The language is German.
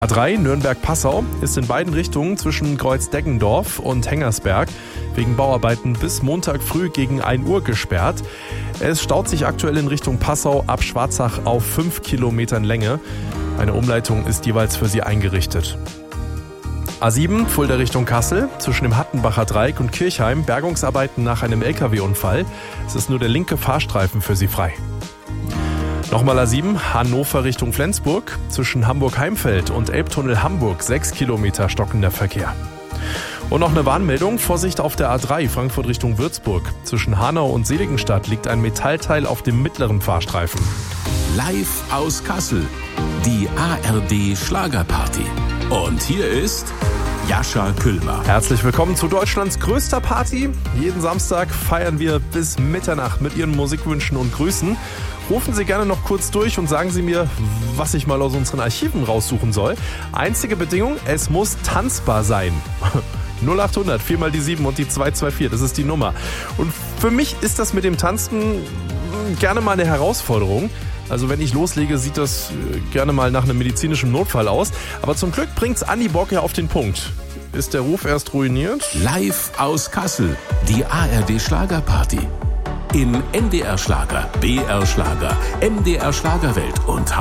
A3 Nürnberg-Passau ist in beiden Richtungen zwischen Kreuzdeggendorf und Hengersberg wegen Bauarbeiten bis Montag früh gegen 1 Uhr gesperrt. Es staut sich aktuell in Richtung Passau ab Schwarzach auf 5 Kilometern Länge. Eine Umleitung ist jeweils für sie eingerichtet. A7 Fulda Richtung Kassel zwischen dem Hattenbacher Dreieck und Kirchheim Bergungsarbeiten nach einem LKW-Unfall. Es ist nur der linke Fahrstreifen für sie frei. Nochmal A7 Hannover Richtung Flensburg zwischen Hamburg-Heimfeld und Elbtunnel Hamburg 6 Kilometer stockender Verkehr. Und noch eine Warnmeldung, Vorsicht auf der A3 Frankfurt Richtung Würzburg. Zwischen Hanau und Seligenstadt liegt ein Metallteil auf dem mittleren Fahrstreifen. Live aus Kassel, die ARD Schlagerparty. Und hier ist Jascha Küllmer. Herzlich willkommen zu Deutschlands größter Party. Jeden Samstag feiern wir bis Mitternacht mit Ihren Musikwünschen und Grüßen. Rufen Sie gerne noch kurz durch und sagen Sie mir, was ich mal aus unseren Archiven raussuchen soll. Einzige Bedingung, es muss tanzbar sein. 0800 4 mal die 7 und die 224, das ist die Nummer. Und für mich ist das mit dem Tanzen gerne mal eine Herausforderung. Also wenn ich loslege, sieht das gerne mal nach einem medizinischen Notfall aus. Aber zum Glück bringt's Anni Bock ja auf den Punkt. Ist der Ruf erst ruiniert? Live aus Kassel, die ARD Schlagerparty. In NDR Schlager, BR Schlager, MDR Schlagerwelt und